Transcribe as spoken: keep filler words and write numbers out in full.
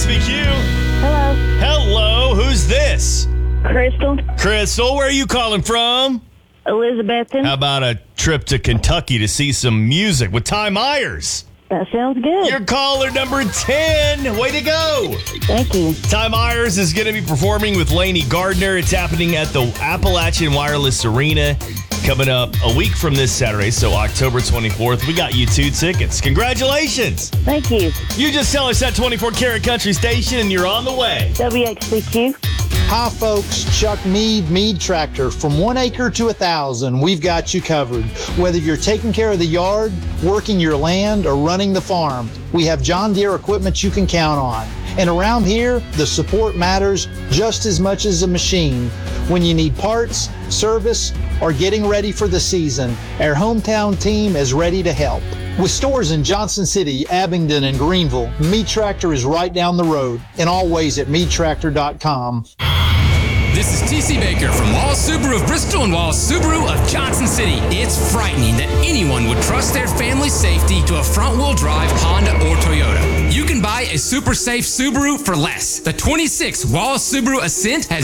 X B Q. Hello. Hello, who's this? Crystal. Crystal, where are you calling from? Elizabethton. How about a trip to Kentucky to see some music with Ty Myers? That sounds good. You're caller number ten. Way to go. Thank you. Ty Myers is going to be performing with Lainey Gardner. It's happening at the Appalachian Wireless Arena coming up a week from this Saturday, so October twenty-fourth. We got you two tickets. Congratulations. Thank you. You just tell us that twenty-four Karat Country Station and you're on the way. W X B Q. Hi, folks. Chuck Mead, Mead Tractor. From one acre to a thousand, we've got you covered. Whether you're taking care of the yard, working your land, or running the farm, we have John Deere equipment you can count on. And around here, the support matters just as much as a machine. When you need parts, service, or getting ready for the season, our hometown team is ready to help. With stores in Johnson City, Abingdon, and Greenville, Mead Tractor is right down the road, and always at mead tractor dot com. This is T C Baker from Wallace Subaru of Bristol and Wallace Subaru of Johnson City. It's frightening that anyone would trust their family's safety to a front-wheel drive Honda or Toyota. You can buy a super safe Subaru for less. The twenty-six Wallace Subaru Ascent has